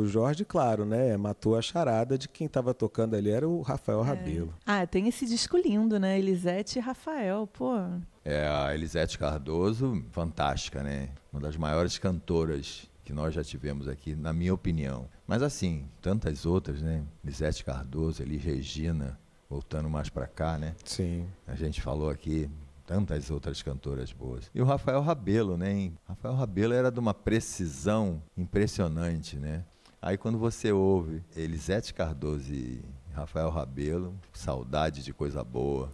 Jorge, claro, né? Matou a charada de quem estava tocando ali era o Rafael Rabelo. Tem esse disco lindo, né? Elisete e Rafael, pô. A Elisete Cardoso, fantástica, né? Uma das maiores cantoras que nós já tivemos aqui, na minha opinião. Mas assim, tantas outras, né? Elisete Cardoso, Elis Regina, voltando mais pra cá, né? Sim. A gente falou aqui tantas outras cantoras boas. E o Rafael Rabelo, né? Rafael Rabelo era de uma precisão impressionante, né? Aí quando você ouve Elisete Cardoso e Rafael Rabelo, saudade de coisa boa.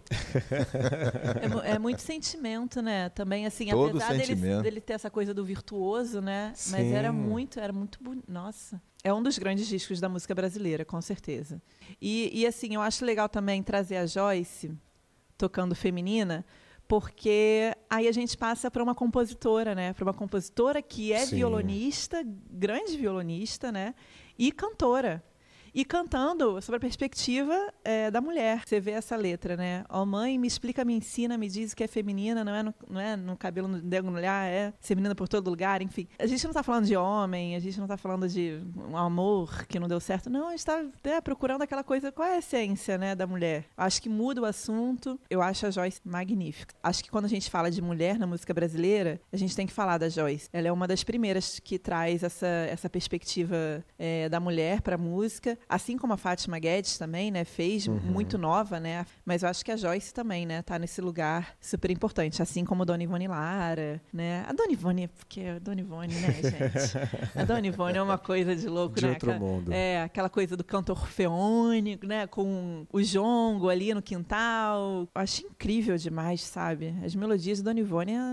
É muito sentimento, né? Também, assim, Todo apesar sentimento. dele ter essa coisa do virtuoso, né? Sim. Mas era muito bonito. Nossa. É um dos grandes discos da música brasileira, com certeza. E assim, eu acho legal também trazer a Joyce tocando feminina, porque aí a gente passa para uma compositora, né? Para uma compositora que é violonista, grande violonista, né? E cantora. E cantando sobre a perspectiva da mulher. Você vê essa letra, né? Ó, mãe, me explica, me ensina, me diz que é feminina, não é no cabelo no dedo no olhar, é ser menina por todo lugar, enfim. A gente não está falando de homem, a gente não está falando de um amor que não deu certo. Não, a gente está procurando aquela coisa, qual é a essência, né, da mulher? Acho que muda o assunto. Eu acho a Joyce magnífica. Acho que quando a gente fala de mulher na música brasileira, a gente tem que falar da Joyce. Ela é uma das primeiras que traz essa perspectiva da mulher para a música. Assim como a Fátima Guedes também, né, fez muito nova, né, mas eu acho que a Joyce também, né, tá nesse lugar super importante, assim como a Dona Ivone Lara, né, a Dona Ivone, porque a Dona Ivone, né, gente, a Dona Ivone é uma coisa de louco, de né, outro mundo. Aquela coisa do canto orfeônico, né, com o jongo ali no quintal, eu acho incrível demais, sabe, as melodias de Dona Ivone é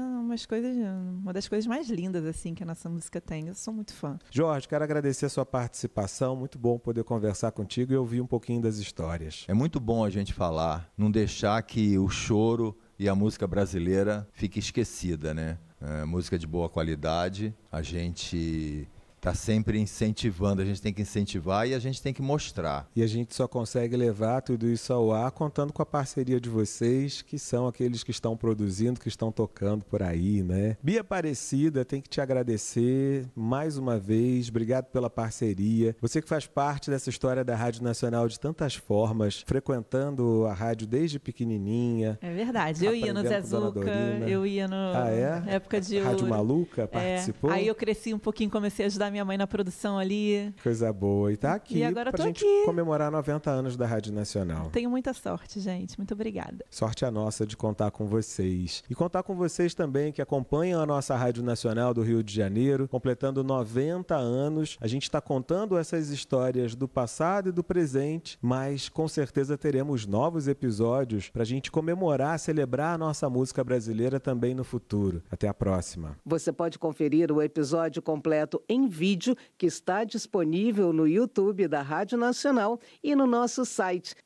uma das coisas mais lindas, assim, que a nossa música tem, eu sou muito fã. Jorge, quero agradecer a sua participação, muito bom poder conversar contigo e ouvir um pouquinho das histórias. É muito bom a gente falar, não deixar que o choro e a música brasileira fique esquecida, né? Música de boa qualidade, a gente está sempre incentivando, a gente tem que incentivar e a gente tem que mostrar. E a gente só consegue levar tudo isso ao ar contando com a parceria de vocês, que são aqueles que estão produzindo, que estão tocando por aí, né? Bia Aparecida, tem que te agradecer mais uma vez, obrigado pela parceria. Você que faz parte dessa história da Rádio Nacional de tantas formas, frequentando a rádio desde pequenininha. É verdade, eu ia no Zezuca, eu ia no época de Rádio Maluca, participou? Aí eu cresci um pouquinho, comecei a ajudar minha mãe na produção ali. Coisa boa. E tá aqui pra gente comemorar 90 anos da Rádio Nacional. Tenho muita sorte, gente. Muito obrigada. Sorte a nossa de contar com vocês. E contar com vocês também que acompanham a nossa Rádio Nacional do Rio de Janeiro, completando 90 anos. A gente está contando essas histórias do passado e do presente, mas com certeza teremos novos episódios pra gente comemorar, celebrar a nossa música brasileira também no futuro. Até a próxima. Você pode conferir o episódio completo em vídeo que está disponível no YouTube da Rádio Nacional e no nosso site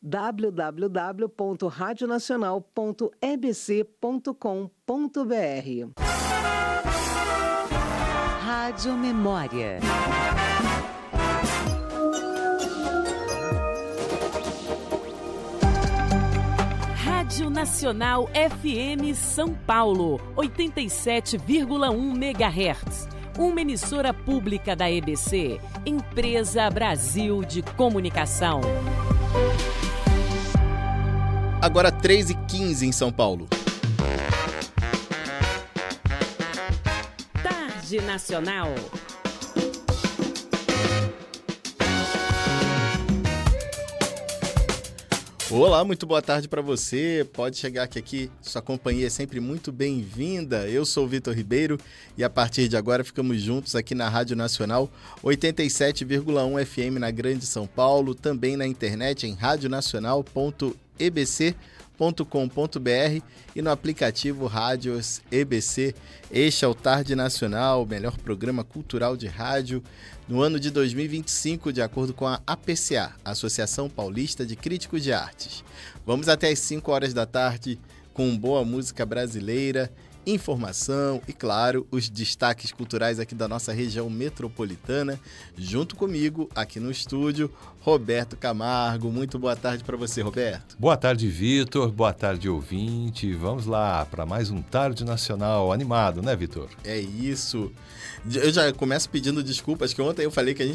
www.radionacional.ebc.com.br. Rádio Memória. Rádio Nacional FM São Paulo, 87,1 MHz. Uma emissora pública da EBC, Empresa Brasil de Comunicação. Agora 3h15 em São Paulo. Tarde Nacional. Olá, muito boa tarde para você. Pode chegar aqui, sua companhia é sempre muito bem-vinda. Eu sou o Vitor Ribeiro e a partir de agora ficamos juntos aqui na Rádio Nacional 87,1 FM na Grande São Paulo, também na internet em radionacional.ebc.com.br e no aplicativo Rádios EBC. Este é o Tarde Nacional, o melhor programa cultural de rádio no ano de 2025, de acordo com a APCA, Associação Paulista de Críticos de Artes. Vamos até às 5 horas da tarde com boa música brasileira, informação e, claro, os destaques culturais aqui da nossa região metropolitana. Junto comigo, aqui no estúdio, Roberto Camargo. Muito boa tarde para você, Roberto. Boa tarde, Vitor. Boa tarde, ouvinte. Vamos lá para mais um Tarde Nacional animado, né, Vitor? É isso. Eu já começo pedindo desculpas, que ontem eu falei que a gente